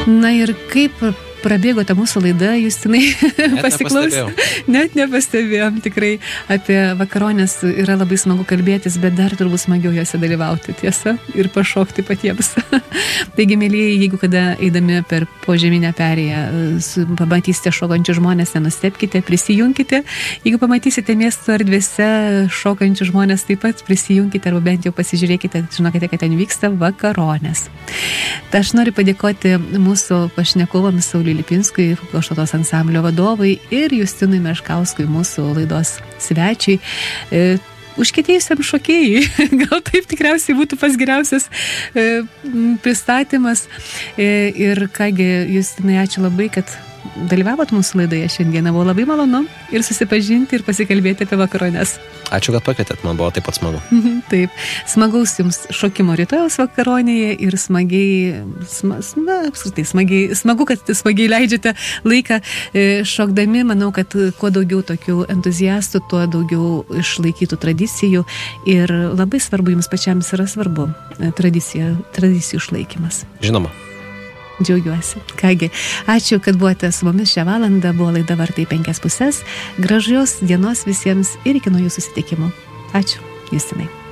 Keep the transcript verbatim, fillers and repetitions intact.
Na ir kaip prabėgo ta mūsų laida, Justinai, pasiklausė. Net nepastebėjom tikrai. Apie vakaronės yra labai smagu kalbėtis, bet dar turbūt smagiau juose dalyvauti, tiesa, ir pašokti patiems. Taigi, mėlyjei, jeigu kada eidami per požeminę perėją pamatysite šokančių žmonės, nenustepkite, prisijunkite. Jeigu pamatysite miesto erdvėse šokančių žmonės, taip pat prisijunkite arba bent jau pasižiūrėkite, žinokite, kad ten vyksta vakaronės. Tai aš noriu padėkoti mūsų pašnekovams Sauliui Lipinskui, Goštatos ansamblio vadovui, ir Justinui Meškauskui, mūsų laidos svečiui, e, užkietėjusiam šokėjui. Gal taip tikriausiai būtų pats geriausias e, pristatymas. E, ir kągi, Justinai, ačiū labai, kad dalyvavot mūsų laidoje šiandieną. Buvo labai malonu ir susipažinti ir pasikalbėti apie vakaronės. Ačiū, kad pakvietėt, man buvo taip pat smagu. Taip, smagaus jums šokimo rytojaus vakaronėje ir smagiai, sma, na, apskritai, smagiai, smagu, kad smagiai leidžiate laiką šokdami. Manau, kad kuo daugiau tokių entuziastų, tuo daugiau išlaikytų tradicijų ir labai svarbu, jums pačiams yra svarbu tradicija, tradicijų išlaikymas. Žinoma. Džiaugiuosi. Kągi, ačiū, kad buvote su mumis šią valandą. Buvo laida Vartai penkias pusės. Gražios dienos visiems ir iki naujų susitikimų. Ačiū, Justinai.